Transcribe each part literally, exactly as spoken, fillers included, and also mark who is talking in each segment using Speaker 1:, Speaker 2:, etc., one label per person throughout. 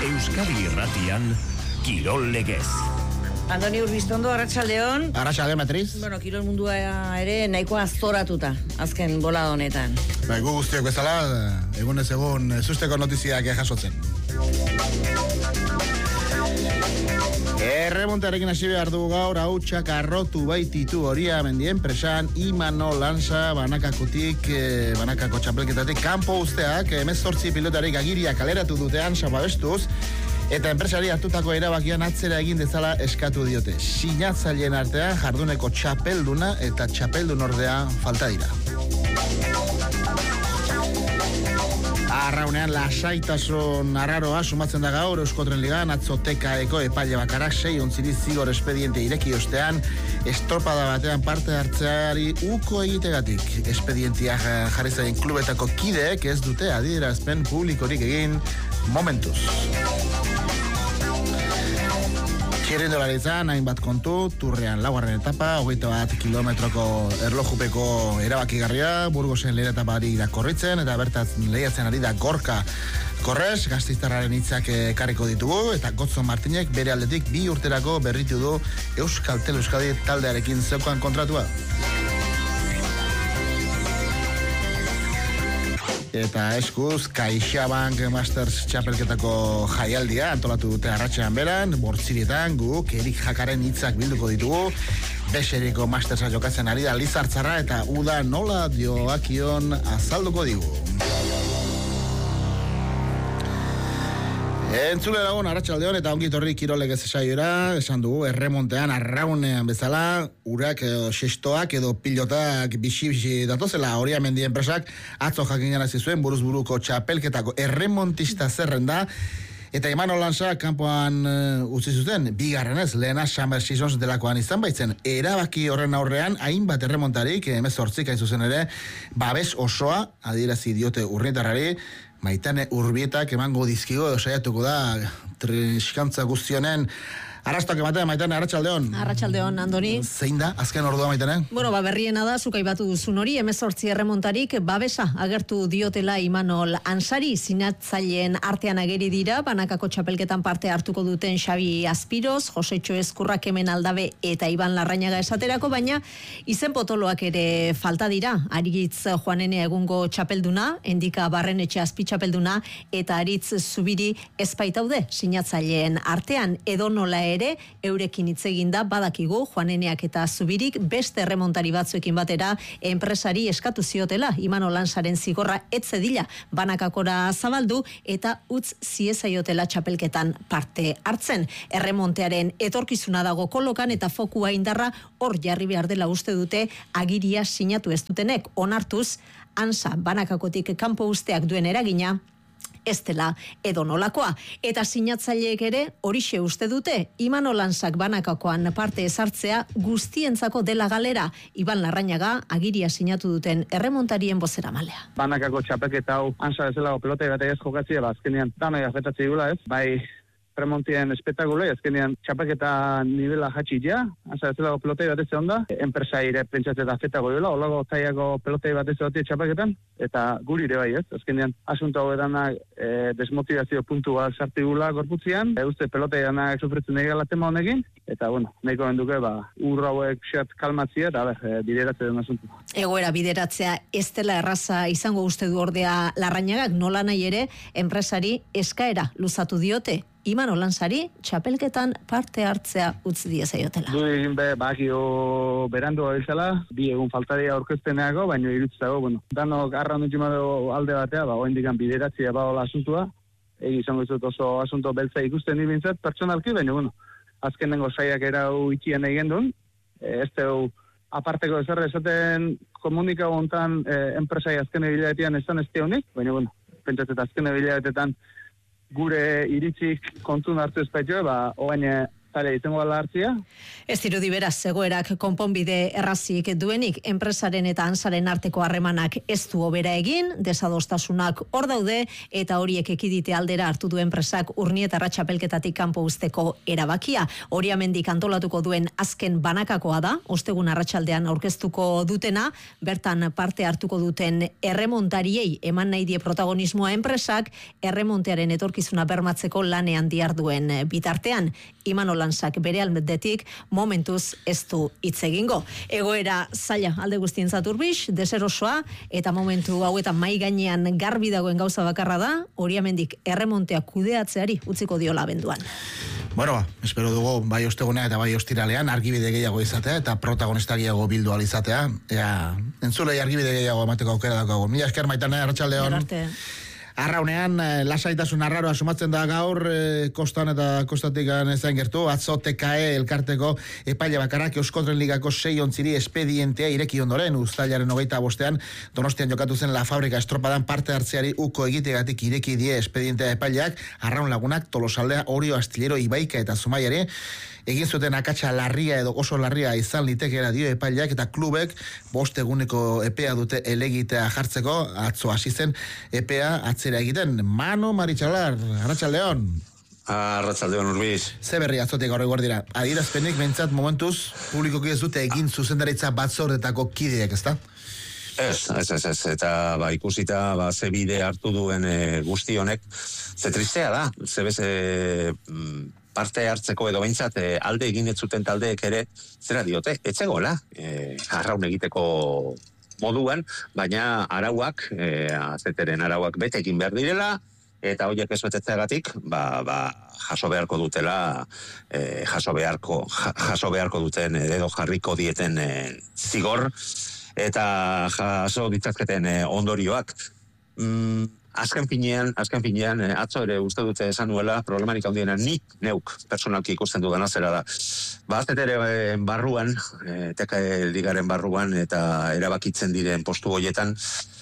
Speaker 1: Euskadi Irratian, Kirol Legez.
Speaker 2: Andoni Urbiztondo, arratsaldeon.
Speaker 3: Arratsaldeon, Beatriz.
Speaker 2: Bueno, kirol mundua ere nahiko aztoratuta, azken bolada honetan.
Speaker 3: Bai, gu guztiok bezala, egunez egun zusteko notiziak jasotzen. Erremontarekin hasi behar du gaur, hautsak arrotu baititu Horia Mendi enpresan, Imano Lanza banakakotik, eh, banakako txapelketatik, kanpo usteak, hemezortzi pilotarik agiria kaleratu dutean, sababestuz, eta enpresari hartutako erabakian atzera egin dezala eskatu diote. Sinatzaileen artean jarduneko txapelduna eta txapeldun ordea falta dira. Arraunean lasaitasun arraroa sumatzen da gaur Euskotren Ligan, atzotekaeko epaile bakarak sei ontziri zigor espediente ireki ostean estropada batean parte hartzeari uko egitegatik. Espedientia jarri zaien klubetako kideek ez dute adierazpen publikorik egin momentuz. Txirrindularitzan hainbat kontu, Turrean laugarren etapa, hogeita bat kilometroko erlojupeko erabakigarria, Burgosen lehen etapari irakorritzen, eta bertaz lehiatzen ari da Gorka Korres, Gasteiztarraren hitzak ekarriko ditugu, eta Gotzon Martinek bere aldetik bi urterako berritu du Euskaltel Euskadi taldearekin zeukan kontratua. Eta eskuz, CaixaBank Masters txapelketako jaialdia antolatu dute arratsean beran, bortzirietan guk Erik Jakaren hitzak bilduko ditugu, Beseriko Mastersa jokatzen ari da Lizartzarra eta uda nola dioakion azalduko digu. Entzule lagun, arratsaldeon eta ongi torri Kirol Legez saiora, esan dugu, erremontean, arraunean bezala, urak edo xestoak edo pilotak bixi-bixi datozela Horia Mendi enpresak, atzo jakinarazi zuen buruz-buruko txapelketako erremontista zerrenda, eta Imano Lanza kanpoan uh, utzi zuten, bigarrenez, lehena Summer Seasons delakoan izan baitzen. Erabaki horren aurrean, hainbat erremontarik, hemezortzik hain zuzen ere, babes osoa, adierazi diote urnietarrari, Maitane Urbietak emango dizkigo, saiatuko da, triskantza guztionen. Arrastak ematen, Maitane, arratsaldeon.
Speaker 4: Arratsaldeon, Andoni.
Speaker 3: Zein da, azken ordua, Maitane?
Speaker 4: Bueno, ba, berriena da, zuk aipatu duzun hori, hemezortzi erremontarik babesa agertu diotela Imanol Ansari, sinatzaileen artean ageri dira, banakako txapelketan parte hartuko duten Xabi Azpiroz, Josetxo Ezkurrak hemen aldabe eta Iban Larrañaga esaterako, baina izen potoloak ere falta dira, Aritz Juanene egungo txapelduna, Endika Barrenetxe azpi txapelduna, eta Aritz Zubiri ezpaitaude sinatzaileen artean, edo nola ere, eurekin hitz egin da badakigu Juaneneak eta Zubirik beste erremontari batzuekin batera enpresari eskatu ziotela Imano Lanzaren zigorra etzedila banakakora zabaldu eta utz ziezaiotela txapelketan parte hartzen. Erremontearen etorkizuna dago kolokan eta fokua indarra hor jarri behar dela uste dute agiria sinatu ez dutenek onartuz Ansa banakakotik kanpo usteak duen eragina ez dela edo nolakoa. Eta sinatzaileek ere horixe uste dute, Imano Lanzak banakakoan parte ezartzea guztientzako dela galera. Iban Larrañaga agiria sinatu duten erremontarien bozeramalea.
Speaker 5: Banakako txapelketa hau Ansa bezala pelota bat ez jokatzea, azkenean danoi afektatzen dugula, ez? Bai, remontien espektakulo, azkenean txapelketa nivela jatsi ja, Ansa bezala pelota bat ez onda, enpresa ire pentsatzen da afektako dela, olago taiako pelota bat ez dute txapelketan, eta guri ere bai, ez? Azkenean asunto hau edanak e, desmotivazio puntua sartu gula gorputzian, e, uste pelota edanak sufritzen egala tema honekin, eta bueno, nahiko benduke, ba, urra hauek xeat kalmatzia, eta ber, e, bideratzea den asuntu.
Speaker 4: Egoera bideratzea ez dela erraza izango uste du ordea Larrañagak, nola nahi ere, enpresari eskaera luzatu diote, Imano Lanzari txapelketan parte hartzea utz diezaiotela.
Speaker 5: Du egin be, bakio berandu gabiltzala, bi egun faltaria aurkezteneako, baina irutzago, bueno, danok arraun utximado alde batea, ba, oendikan bideratzea baola asuntua, egi izango izut oso asunto beltza ikusten nibintzat, pertsonalki, baina, bueno, azkenengo saiak erau itxian egin duen, e, ez teu aparteko ezer esaten komunikau hontan e, enpresai azken ebilaetean ez ez honik, baina, bueno, pentsatzen azken ebilaetetan gure iritzik kontun hartu ez baitio, ba, oain zare izango gala hartzia.
Speaker 4: Ez dirudi beraz, zegoerak konponbide errazik duenik, enpresaren eta Ansaren arteko harremanak ez du hobera egin, desadostasunak hor daude, eta horiek ekidite aldera hartu du enpresak Urnietarra txapelketatik kanpo uzteko erabakia. Oriamendik antolatuko duen azken banakakoa da, ostegun arratsaldean aurkeztuko dutena, bertan parte hartuko duten erremontariei eman nahi die protagonismoa enpresak, erremontearen etorkizuna bermatzeko lanean diharduen bitartean. Imanol Ansak bere aldetik momentuz ez du hitz egingo. Egoera zaila alde guztientzat urbix, deserosoa, eta momentu hauetan mai gainean garbi dagoen gauza bakarra da, Oriamendik erremontea kudeatzeari utziko diola abenduan.
Speaker 3: Bueno, ba, espero dugu bai ostegunea eta bai ostiralean argibide gehiago izatea eta protagonista gehiago bildu ahal izatea. Ea, entzulei argibide gehiago emateko aukera daukagu. Mila esker Maitane, arratsaldeon. Arraunean, lasaitasun arraroa sumatzen da gaur, eh, kostan eta kostatik ezain gertu, atzo T K E elkarteko epaile bakarrak Euskotren Ligako sei ontziri espedientea ireki ondoren, uztailaren hogeita bostean, Donostian jokatu zen La Fabrika estropadan parte hartzeari uko egitegatik ireki die espedientea epaileak, Arraun Lagunak, Tolosaldea, Orio, Astillero, Ibaika eta Zumaiari, egin zuten akatsa larria edo oso larria izan litekeela dio epaileak eta klubek bost eguneko epea dute elegitea jartzeko, atzo hasi zen epea atzera egiten. Manu Maritxalar, arratsaldeon.
Speaker 6: Arratsaldeon Urbiz.
Speaker 3: Ze berri atzotik gaur eguer dira. Adierazpenik behintzat momentuz publikoki ez dute egin zuzendaritza batzordetako kideak, ezta?
Speaker 6: Ez, ez, ez, ez, eta ba, ikusita ba, ze bide hartu duen e, guzti honek, ze tristea da, ze bez e, parte hartzeko edo behintzat e, alde egin ez zuten taldeek ere, zera diote, etzegoela, e, arraun egiteko moduan, baina arauak, e, azeteren arauak bete egin behar direla, eta horiek ez betetzeagatik, ba, ba, jaso beharko dutela, e, jaso beharko, jaso beharko duten edo jarriko dieten e, zigor, eta jaso ditzazketen e, ondorioak. Mm, azken finean, azken finean, e, atzo ere uste dute esan nuela, problemarik handiena nik neuk personalki ikusten dudana zera da. Ba, azetere e, barruan, e, T K E ligaren barruan, eta erabakitzen diren postu horietan,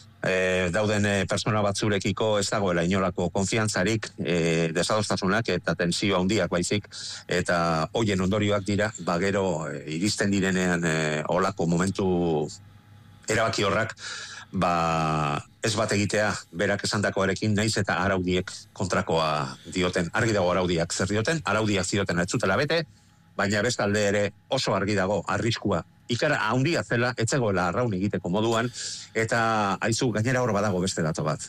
Speaker 6: E, dauden e, persona batzurekiko ez dagoela inolako konfiantzarik, e, desadostasunak eta tensio handiak baizik, eta hoien ondorioak dira, bagero e, iristen direnean e, olako momentu erabaki horrak, ba, ez bat egitea berak esandakoarekin naiz eta araudiek kontrakoa dioten. Argi dago araudiak zer dioten, araudiak zioten ez zutela bete, baina bestalde ere oso argi dago arriskua ikara handia zela, etzegoela arraun egiteko moduan, eta aizu gainera hor badago beste dato bat.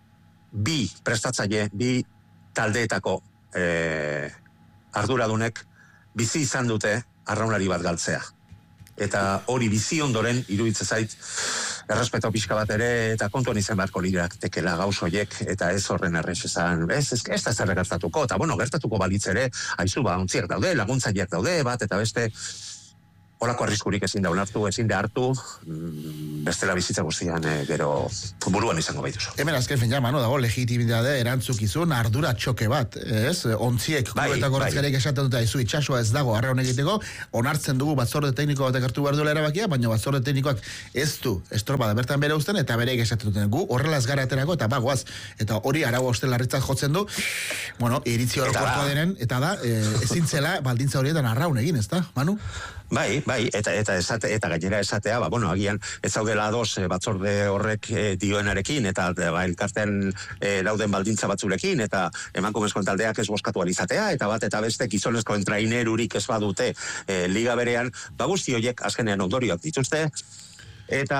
Speaker 6: Bi prestatzaile, bi taldeetako e, arduradunek bizi izan dute arraunari bat galtzea. Eta hori bizi ondoren, iruditze zait, errespeto pixka bat ere, eta kontuan izan beharko lirak tekela gauz horiek, eta ez horren errez esan, ez, ez, ez da zer gertatuko, eta bueno, gertatuko balitz ere, aizu ba, ontziak daude, laguntzaileak daude, bat eta beste, horako arriskurik ezin da onartu, ezin da hartu, bestela bizitza guztian e, gero buruan izango baituzu.
Speaker 3: Hemen azken fin jama, no, dago legitimidade erantzukizun ardura txoke bat, ez? Ontziek klubetako horretzkarek esaten dute aizu itxasua ez dago arraun egiteko, onartzen dugu batzorde tekniko batek hartu behar duela erabakia, baina batzorde teknikoak ez du estropada bertan bere uzten, eta bereik esaten duten gu, horrela ez gara aterako, eta bagoaz, eta hori arau ostelarritzat jotzen du, bueno, iritzi orokortua denen, eta da, e, ezin zela baldintza horietan arraun egin, ez da, Manu?
Speaker 6: Bai, bai, eta eta esate, eta gainera esatea, ba, bueno, agian ez zaudela ados e, batzorde horrek e, dioenarekin, eta ba, elkarten e, dauden baldintza batzurekin, eta emakumezkoen taldeak ez boskatu alizatea, eta bat eta beste gizonezkoen trainerurik ez badute e, liga berean, ba guzti horiek azkenean ondorioak dituzte, eta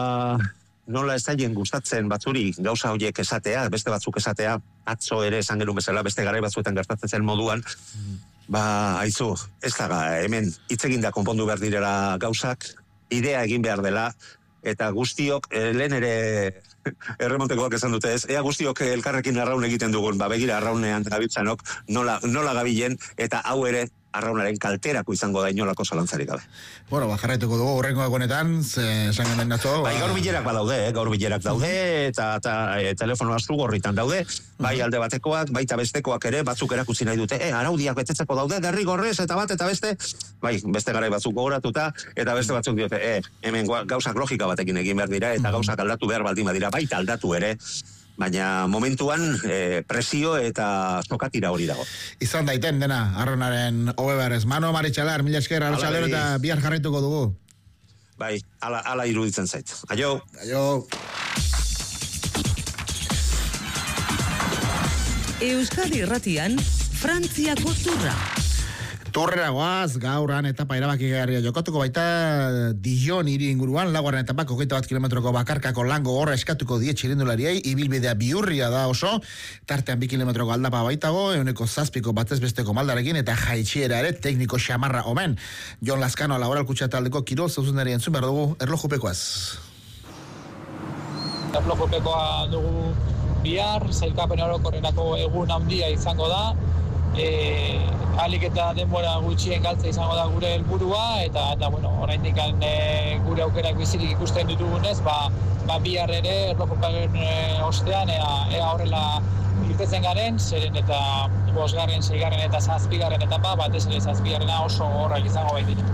Speaker 6: nola ez zaien gustatzen batzuri gauza horiek esatea, beste batzuk esatea, atzo ere esan genuen bezala, beste garai batzuetan gertatzen zen moduan, ba, aizu, ez da, hemen hitz eginda konpondu behar direla gauzak, idea egin behar dela, eta guztiok, eh, lehen ere erremontekoak esan dute ez, ea guztiok elkarrekin arraun egiten dugun, ba, begira arraunean gabiltzanok, nola, nola gabilen, eta hau ere arraunaren kalterako izango da inolako zalantzarik gabe.
Speaker 3: Bueno, ba, jarraituko dugu horrengo egonetan, esan genen nazo.
Speaker 6: Bai, gaur bilerak badaude, eh? gaur bilerak daude, eta, eta e, telefono astu gorritan daude, bai alde batekoak, baita bestekoak ere, batzuk erakutsi nahi dute, eh, araudiak betetzeko daude, derrigorrez, eta bat, eta beste, bai, beste garai batzuk gogoratuta, eta beste batzuk diote, eh, hemen gauzak logika batekin egin behar dira, eta gauzak aldatu behar baldin badira, baita aldatu ere, baina momentuan e, presio eta sokatira hori dago.
Speaker 3: Izan daiten dena, arronaren hobe beharrez. Mano Maritxalar, mila esker, arratsaldeon eta bihar jarraituko dugu.
Speaker 6: Bai, ala, ala iruditzen zait. Aio!
Speaker 3: Aio!
Speaker 7: Euskadi Irratian, Frantziako turra.
Speaker 3: Turrera goaz, gauran etapa erabakigarria jokatuko baita Dijon hiri inguruan, laugarren etapak hogeita bat kilometroko bakarkako lango gorra eskatuko die txirindulariei, ibilbidea bihurria da oso, tartean bi kilometroko aldapa baitago, euneko zazpiko batez besteko maldarekin eta jaitxiera ere tekniko xamarra omen. Jon Lazkano laboral kutxa taldeko kirol zauzundari entzun behar dugu erlojupekoaz.
Speaker 8: Erlojupekoa dugu bihar, zailkapen orokorrerako egun handia izango da, E, alik eta denbora gutxien galtza izango da gure helburua eta, eta bueno, oraindik e, gure aukerak bizirik ikusten ditugunez, ba, ba bihar ere erlojuparen e, ostean ea, ea horrela irtetzen garen, zeren eta bosgarren, seigarren eta zazpigarren etapa, batez ere zazpigarrena oso horrak izango baitik.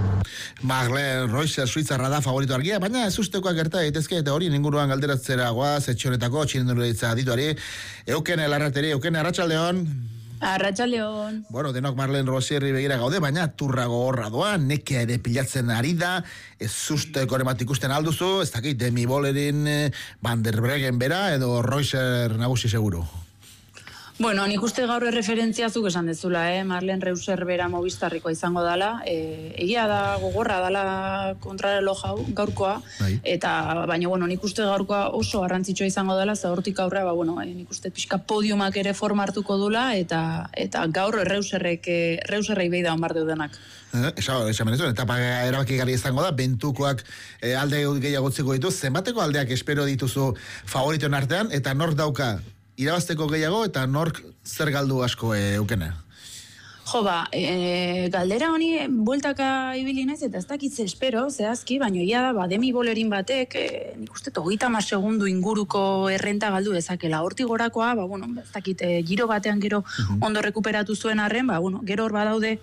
Speaker 3: Marlen Royce Suitzarra da favorito argia, baina ez ustekoak gerta daitezke eta hori inguruan galderatzera goaz, etxonetako txirindularitza dituari. Euken Larrateri, Euken Arratsaldeon.
Speaker 9: Arratsaldeon.
Speaker 3: Bueno, denok Marlen Rosierri begira gaude, baina turra gogorra doa, nekea ere pilatzen ari da, ez zusteko eremat ikusten alduzu, ez dakit, Demi Bolerin, Van der Breggen bera, edo Reuser nagusi seguru.
Speaker 9: Bueno, nik uste gaur erreferentzia zuk esan dezula, eh? Marlen Reuser bera Movistarrikoa izango dala, e, egia da gogorra dala kontrareloj hau gaurkoa, Bai. eta baina bueno, nik uste gaurkoa oso garrantzitsua izango dela, za hortik aurrera, ba bueno, eh, nik uste pixka podiumak ere forma hartuko dula eta eta gaur Reuserrek Reuserrei behi da on bar deudenak.
Speaker 3: Eh, esa, esa menezuen, etapa erabakigarria izango da, bentukoak eh, alde gehiago utziko ditu, zenbateko aldeak espero dituzu favoritoen artean, eta nork dauka irabazteko gehiago eta nork zer galdu asko e, eukena?
Speaker 9: Jo ba, e, galdera honi bueltaka ibili naiz eta ez dakitze espero, zehazki, baina ia da, ba, Demi Bolerin batek, e, nik uste hogeita hamar segundu inguruko errenta galdu dezakela. Hortik gorakoa, ba, bueno, ez dakit, e, giro batean gero uh-huh. ondo rekuperatu zuen arren, ba, bueno, gero hor badaude,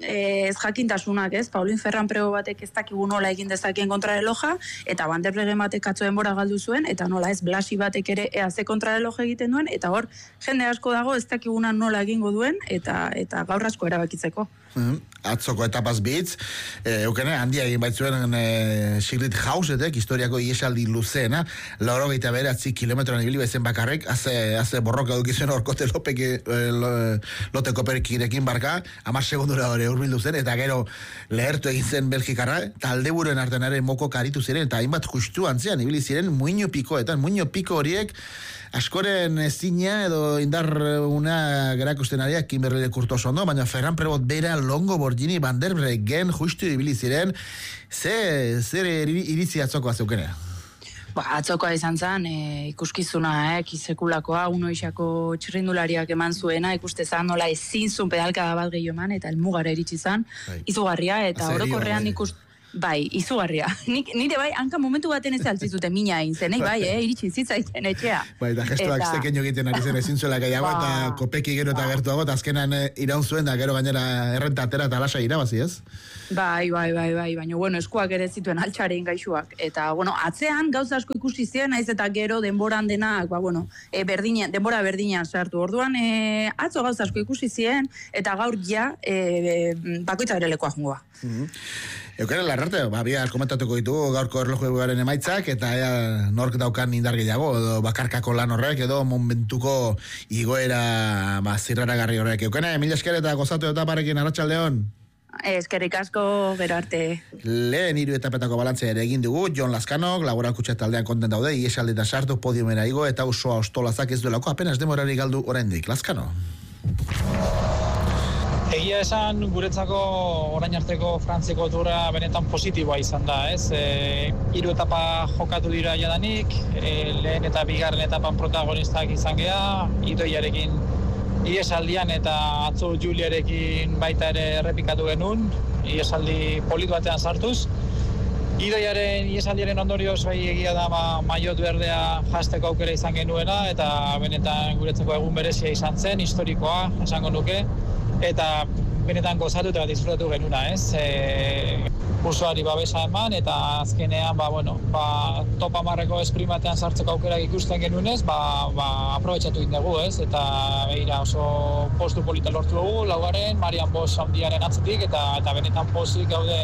Speaker 9: ez jakintasunak, ez? Paulin Ferran prego batek ez dakigu nola egin dezakien kontrareloja, eta Van der Breggen batek atzo denbora galdu zuen, eta nola ez Blasi batek ere ea ze kontrareloja egiten duen, eta hor jende asko dago ez dakiguna nola egingo duen, eta eta gaur asko erabakitzeko.
Speaker 3: Mm-hmm. Atzoko etapaz bitz, e, eukene, handia egin baitzuen e, Sigrid Hausetek, historiako iesaldi luzeena, lauro gaita bere atzi kilometroan ibili baizen bakarrek, haze, haze borroka dukizuen orkote lopek, e, lo, lote koperkirekin barka, hamar segundura hori urbildu zen, eta gero lehertu egin zen Belgikarra, talde buruen artean ere moko karitu ziren, eta hainbat justu antzean ibili ziren muino pikoetan, muino piko horiek, askoren ezina edo indar una gerakusten ariak Kimberly Kurtoso ondo, baina Ferran Prebot bera Longo Borgini Van der Breggen justu ibili ziren, ze, zer iritzi atzokoa zeukenea?
Speaker 9: Ba, atzokoa izan zen, e, ikuskizuna, eh, kisekulakoa, uno isako txirrindulariak eman zuena, ikuste zan nola ezin zuen pedalkada bat gehiago eman, eta elmugara iritsi zan, izugarria, eta orokorrean ikusten, bai, izugarria. Nik, nire bai, hanka momentu baten ez altzizute mina egin zen, bai, eh, iritsi zitzaiten etxea.
Speaker 3: Bai, eta gestoak eta... zekenio egiten ari zen ezin zuela gehiago, ba... eta kopeki gero eta ba... gertuago, eta azkenan iraun zuen, da gero gainera errenta atera eta lasa irabazi, ez?
Speaker 9: Bai, bai, bai, bai, baina, bueno, eskuak ere zituen altxarein gaixuak. Eta, bueno, atzean gauza asko ikusi ziren, naiz eta gero denboran denak, ba, bueno, e, berdina, denbora berdinean sartu. Orduan, e, atzo gauza asko ikusi ziren, eta gaur ja, e, bakoitza bere lekoa jungoa.
Speaker 3: Mm-hmm. Eukeren Larrarte, ba, bihar komentatuko ditugu gaurko erlojuegaren emaitzak, eta ea nork daukan indar gehiago, edo bakarkako lan horrek, edo momentuko igoera ba, zirraragarri horrek. Eukene, mila esker eta gozatu etaparekin, arratsaldeon.
Speaker 9: Eskerrik asko, gero arte.
Speaker 3: Lehen hiru etapetako balantzea ere egin dugu, Jon Lazkanok, laboral kutxa taldean konten daude, iesaldetan sartu, podiumera igo, eta osoa ostolazak ez duelako, apenas demorari galdu oraindik. Lazkano.
Speaker 8: Egia esan guretzako orain arteko Frantziako turra benetan positiboa izan da, ez? E, hiru etapa jokatu dira jadanik, e, lehen eta bigarren etapan protagonistak izan gea, idoiarekin iesaldian eta atzo Juliarekin baita ere errepikatu genuen, iesaldi polit batean sartuz. Idoiaren iesaldiaren ondorioz bai egia da ba, maiot berdea jasteko aukera izan genuela, eta benetan guretzako egun berezia izan zen, historikoa, esango nuke, eta benetan gozatu eta disfrutatu genuna, ez? E, usuari babesa eman, eta azkenean, ba, bueno, ba, top hamarreko esprimatean sartzeko aukerak ikusten genuenez, ba, ba, aprobetxatu egin dugu, ez? Eta begira oso postu polita lortu dugu, laugarren, Marian Bosch handiaren atzetik, eta, eta benetan pozik gaude.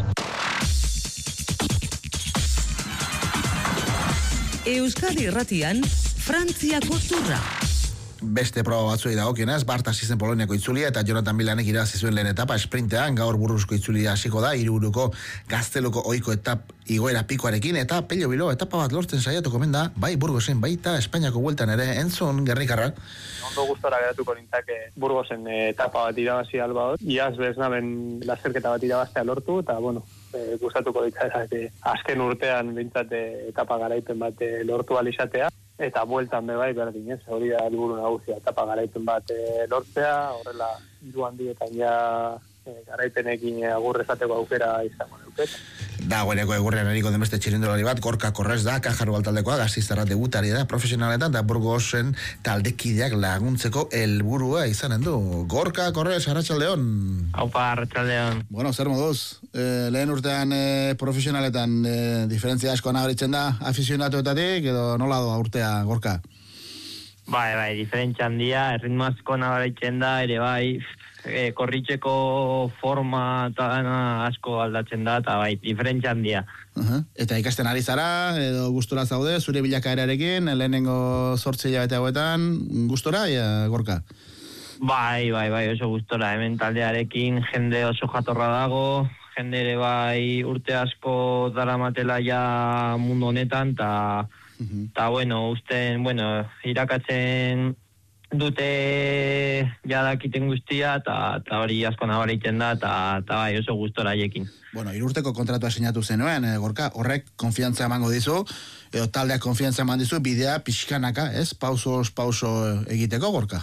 Speaker 7: Euskadi Irratian, Frantziako turra.
Speaker 3: Beste proba batzuei dagokionez, Bart hasi zen Poloniako itzulia eta Jonathan Milanek irabazi zuen lehen etapa sprintean, gaur buruzko itzulia hasiko da, hiruburuko Gazteluko ohiko etap igoera pikoarekin, eta Pello Bilbao etapa bat lortzen saiatuko omen da, bai Burgosen baita Espainiako bueltan ere, entzun Gerrikarra.
Speaker 5: Ondo gustora geratuko nintzake Burgosen etapa bat irabazi alba hor, iaz beznaben lasterketa bat irabaztea lortu, eta bueno, e, gustatuko ditzara, e, azken urtean bintzat etapa garaipen bat e, lortu alizatea. Eta bueltan bebai berdin, ez, hori da helburu nagusia, etapa garaipen bat e, lortzea, horrela hiru handietan ja e, garaipenekin e, agur esateko aukera izango neuket.
Speaker 3: Da, gueneko egurrean eriko den beste txirindulari bat, Gorka Korrez da, Kajaru taldekoa, Gaztiztarra debutari da, profesionaletan, da Burgosen taldekideak laguntzeko helburua izanen du. Gorka Korrez, arratsaldeon.
Speaker 10: Aupa, arratsaldeon.
Speaker 3: Bueno, zer moduz, e, lehen urtean e, profesionaletan e, diferentzia asko nabaritzen da afizionatuetatik, edo nola doa urtea, Gorka?
Speaker 10: Bai, bai, diferentzia handia, erritmo asko nabaritzen da, ere bai, E, korritzeko forma eta asko aldatzen da, eta bai, diferentzia handia.
Speaker 3: Uh-huh. Eta ikasten ari zara, edo gustora zaude, zure bilakaerarekin, lehenengo zortzi hilabete hauetan, gustora, ja, Gorka?
Speaker 10: Bai, bai, bai, oso gustora, hemen taldearekin, jende oso jatorra dago, jende ere bai urte asko daramatela ja mundu honetan, eta, uh-huh. ta, bueno, usten, bueno, irakatzen dute jadakiten guztia, eta hori asko nabariten da, eta bai oso gustora haiekin.
Speaker 3: Bueno, irurteko kontratua sinatu zenuen, eh, Gorka, horrek konfiantza emango dizu, edo taldeak konfiantza eman dizu, bidea pixkanaka, ez? Pausos, pauso egiteko, Gorka?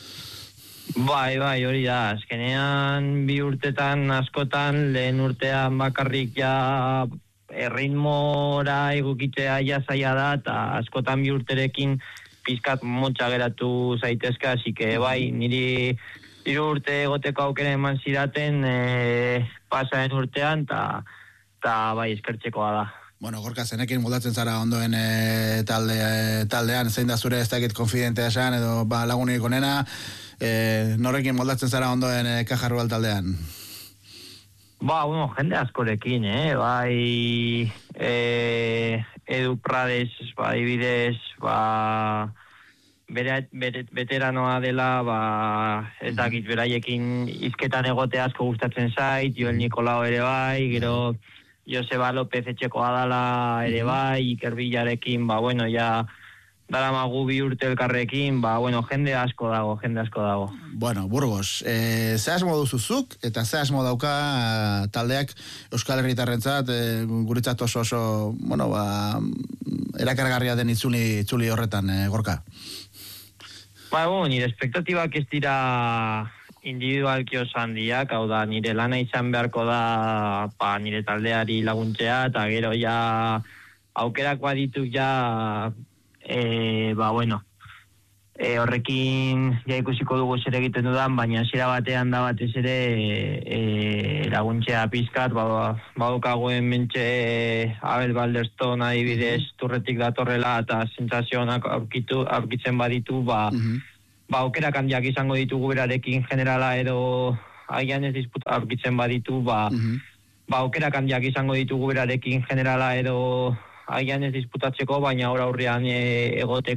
Speaker 10: Bai, bai, hori da, azkenean bi urtetan askotan, lehen urtean bakarrik ja erritmora egokitzea ja zaila da, eta askotan bi urterekin pizkat motxa geratu zaitezka, así que bai, niri hiru urte egoteko aukera eman zidaten e, pasaren urtean, eta bai, eskertzekoa da.
Speaker 3: Bueno, Gorka, zenekin moldatzen zara ondoen e, talde, e, taldean, zein da zure ez dakit konfidentea esan, edo ba, lagunik onena, e, norrekin moldatzen zara ondoen e, Kajarrual taldean?
Speaker 10: Ba, bueno, jende askorekin, eh? Bai, eh, Edu Prades, bai, bidez, ba, bere, bere, veteranoa dela, ba, ez dakit beraiekin izketan egote asko gustatzen zait, Joel Nikolao ere bai, gero Joseba López etxekoa dala ere bai, Iker Villarekin, ba, bueno, ja, daramagu bi urte elkarrekin, ba, bueno, jende asko dago, jende asko dago.
Speaker 3: Bueno, Burgos, e, ze asmo duzuzuk, eta ze asmo dauka taldeak Euskal Herritarrentzat, e, guretzat oso oso, bueno, ba, erakargarria den itzuli, itzuli horretan, e, Gorka?
Speaker 10: Ba, bueno, nire espektatibak ez dira individualki oso handiak, hau da, nire lana izan beharko da, pa, nire taldeari laguntzea, eta gero ja aukerakoa dituk ja, E, ba, bueno, e, horrekin ja ikusiko dugu zer egiten dudan, baina hasiera batean da batez ere e, laguntzea pizkat, ba, badukaguen mentxe e, Abel Balderston adibidez turretik datorrela eta sentsazioak aurkitu, aurkitzen baditu, ba, uh-huh. ba aukerak handiak izango ditugu berarekin generala edo agian ez disputa aurkitzen baditu, ba, uh-huh. ba aukerak handiak izango ditugu berarekin generala edo agian ez disputatzeko, baina aurra aurrean e, egoteko